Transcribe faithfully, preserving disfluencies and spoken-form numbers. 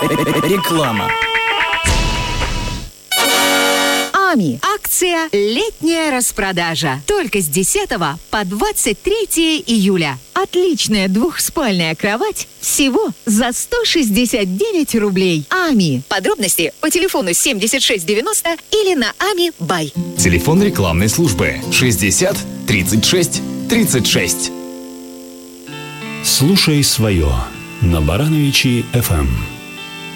Реклама. АМИ. Акция «Летняя распродажа». Только с десятого по двадцать третье июля. Отличная двухспальная кровать всего за сто шестьдесят девять рублей. АМИ. Подробности по телефону семьдесят шесть девяносто или на ами бай. Телефон рекламной службы шестьдесят тридцать шесть тридцать шесть. Слушай свое на Барановичи эф эм.